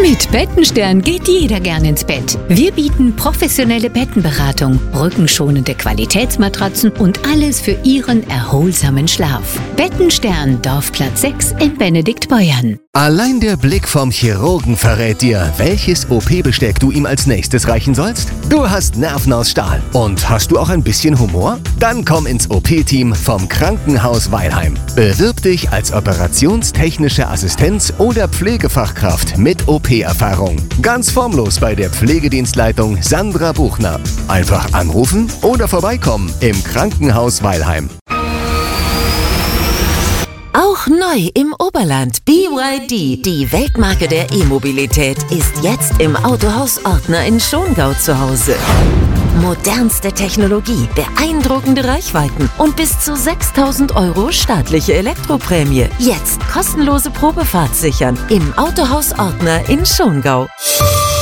Mit Bettenstern geht jeder gern ins Bett. Wir bieten professionelle Bettenberatung, rückenschonende Qualitätsmatratzen und alles für Ihren erholsamen Schlaf. Bettenstern, Dorfplatz 6 in Benediktbeuern. Allein der Blick vom Chirurgen verrät dir, welches OP-Besteck du ihm als nächstes reichen sollst. Du hast Nerven aus Stahl. Und hast du auch ein bisschen Humor? Dann komm ins OP-Team vom Krankenhaus Weilheim. Bewirb dich als operationstechnische Assistenz oder Pflegefachkraft mit OP-Erfahrung. Ganz formlos bei der Pflegedienstleitung Sandra Buchner. Einfach anrufen oder vorbeikommen im Krankenhaus Weilheim. Auch neu im Oberland. BYD, die Weltmarke der E-Mobilität, ist jetzt im Autohaus Ortner in Schongau zu Hause. Modernste Technologie, beeindruckende Reichweiten und bis zu 6.000 € staatliche Elektroprämie. Jetzt kostenlose Probefahrt sichern im Autohaus Ortner in Schongau.